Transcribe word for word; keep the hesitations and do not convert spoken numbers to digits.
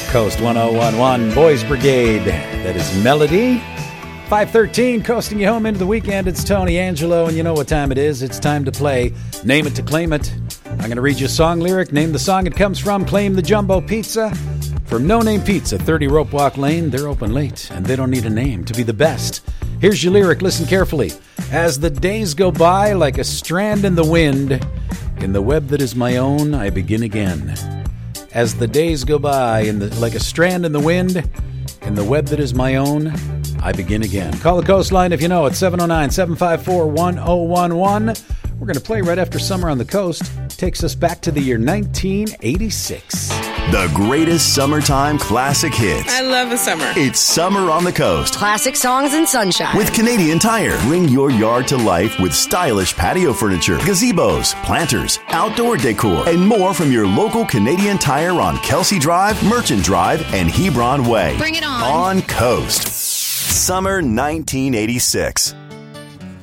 Coast one oh one one, Boys Brigade. That is Melody. five thirteen, coasting you home into the weekend. It's Tony Angelo, and you know what time it is. It's time to play Name It to Claim It. I'm going to read you a song lyric, name the song it comes from, claim the jumbo pizza. From No Name Pizza, thirty Rope Walk Lane, they're open late, and they don't need a name to be the best. Here's your lyric, listen carefully. As the days go by like a strand in the wind, in the web that is my own, I begin again. As the days go by in the, like a strand in the wind, in the web that is my own, I begin again. Call the Coastline if you know it, seven oh nine, seven five four, one oh one one. We're going to play right after Summer on the Coast. Takes us back to the year nineteen eighty-six. The greatest summertime classic hits. I love the summer. It's Summer on the Coast. Classic songs and sunshine. With Canadian Tire. Bring your yard to life with stylish patio furniture, gazebos, planters, outdoor decor, and more from your local Canadian Tire on Kelsey Drive, Merchant Drive, and Hebron Way. Bring it on. On Coast. Summer nineteen eighty-six.